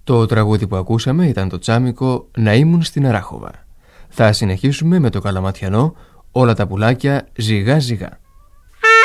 Το τραγούδι που ακούσαμε ήταν το τσάμικο «Να ήμουν στην Αράχοβα». Θα συνεχίσουμε με το καλαματιανό «Όλα τα πουλάκια ζυγά ζυγά».